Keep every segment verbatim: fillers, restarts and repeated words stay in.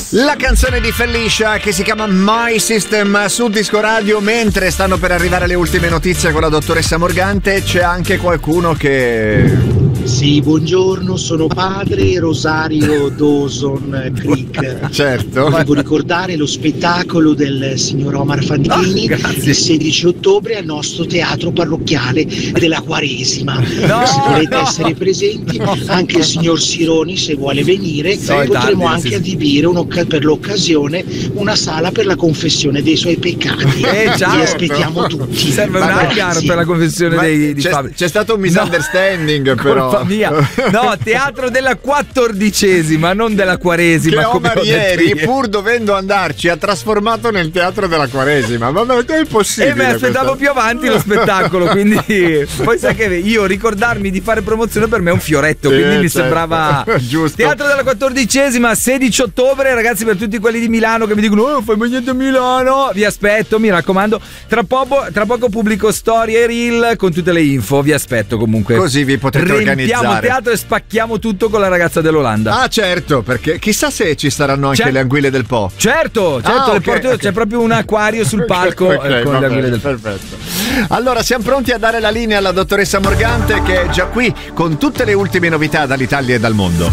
La canzone di Felicia che si chiama My System su Disco Radio. Mentre stanno per arrivare le ultime notizie con la dottoressa Morgante, c'è anche qualcuno che... Sì, buongiorno, sono padre Rosario Dawson Creek. Certo. Devo ricordare lo spettacolo del signor Omar Fantini oh, il sedici ottobre al nostro teatro parrocchiale della Quaresima. No, se volete no. essere presenti, no. anche il signor Sironi, se vuole venire, sì, potremo tardi, anche sì. adibire un'oc- per l'occasione una sala per la confessione dei suoi peccati. Eh, Vi aspettiamo tutti. Serve un hangar per la confessione dei, di c'è, Fabio. c'è stato un misunderstanding, no, però. Colpa mia. No, teatro della quattordicesima, non della Quaresima. Che come Omar ho detto ieri, ieri, pur dovendo andarci, ha trasformato nel teatro della Quaresima. Ma ma è impossibile. E mi aspettavo questo. più avanti lo spettacolo, quindi poi sai che io ricordarmi di fare promozione per me è un fioretto, Sì, quindi mi certo. sembrava giusto. Teatro della quattordicesima, sedici ottobre, ragazzi, per tutti quelli di Milano che mi dicono "Oh, fai mai niente a Milano", vi aspetto, mi raccomando. Tra poco, tra poco pubblico storie e reel con tutte le info, vi aspetto comunque. Così vi potete Riempiamo organizzare. il teatro e spacchiamo tutto con la ragazza dell'Olanda. Ah, certo, perché chissà se ci saranno anche C'è- le anguille del Po. Certo, certo, Ah, le ok, porto- ok. c'è proprio un acquario sul palco Ok, eh, con va le bene, anguille del perfetto. Allora, siamo pronti a dare la linea alla dottoressa Morgante, che è già qui con tutte le ultime novità dall'Italia e dal mondo.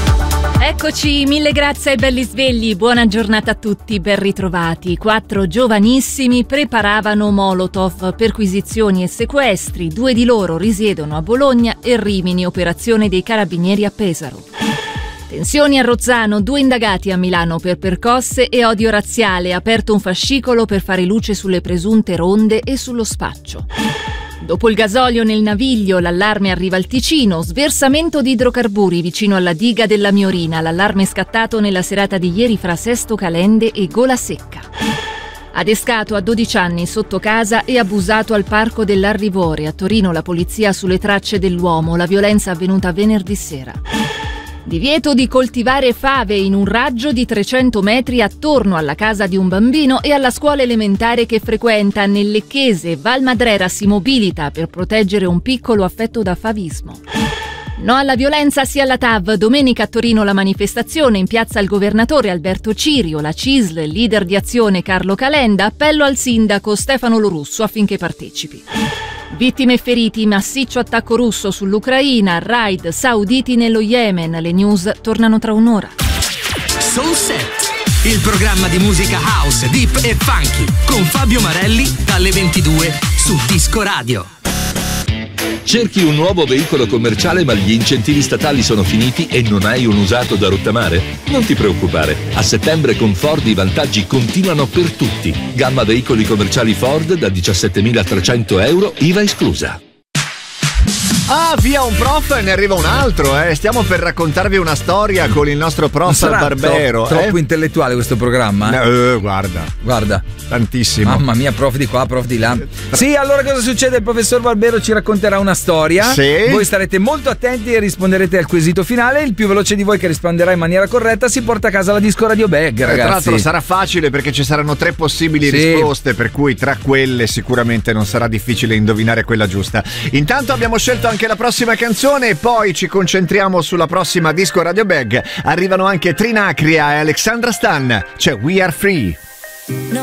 Eccoci, mille grazie ai belli svegli, buona giornata a tutti, ben ritrovati. Quattro giovanissimi preparavano Molotov, perquisizioni e sequestri, due di loro risiedono a Bologna e Rimini, operazione dei carabinieri a Pesaro. Tensioni a Rozzano, due indagati a Milano per percosse e odio razziale, aperto un fascicolo per fare luce sulle presunte ronde e sullo spaccio. Dopo il gasolio nel Naviglio, l'allarme arriva al Ticino, sversamento di idrocarburi vicino alla diga della Miorina, l'allarme scattato nella serata di ieri fra Sesto Calende e Gola Secca. Adescato a dodici anni sotto casa e abusato al parco dell'Arrivore, a Torino la polizia sulle tracce dell'uomo, la violenza avvenuta venerdì sera. Divieto di coltivare fave in un raggio di trecento metri attorno alla casa di un bambino e alla scuola elementare che frequenta. Nel Lecchese, Val Madrera si mobilita per proteggere un piccolo affetto da favismo. No alla violenza sia alla T A V. Domenica a Torino la manifestazione, in piazza il governatore Alberto Cirio, la C I S L, il leader di Azione Carlo Calenda, appello al sindaco Stefano Lorusso affinché partecipi. Vittime e feriti, massiccio attacco russo sull'Ucraina, raid sauditi nello Yemen. Le news tornano tra un'ora. Soul Set, il programma di musica house, deep e funky con Fabio Marelli dalle ventidue su Disco Radio. Cerchi un nuovo veicolo commerciale ma gli incentivi statali sono finiti e non hai un usato da rottamare? Non ti preoccupare, a settembre con Ford i vantaggi continuano per tutti. Gamma veicoli commerciali Ford da diciassettemilatrecento euro, I V A esclusa. Ah, via un prof, ne arriva un altro, eh. Stiamo per raccontarvi una storia con il nostro prof Non sarà Barbero. tro- troppo eh? intellettuale questo programma? No, eh, guarda, Guarda, tantissimo. mamma mia, prof di qua, prof di là. Sì, allora cosa succede? Il professor Barbero ci racconterà una storia. Sì. Voi starete molto attenti e risponderete al quesito finale. Il più veloce di voi che risponderà in maniera corretta si porta a casa la Disco Radio Bag, Eh, ragazzi. Tra l'altro sarà facile perché ci saranno tre possibili Sì. risposte, per cui tra quelle sicuramente non sarà difficile indovinare quella giusta. Intanto abbiamo scelto anche la prossima canzone e poi ci concentriamo sulla prossima Disco Radio Bag. Arrivano anche Trinacria e Alexandra Stan. C'è We Are Free.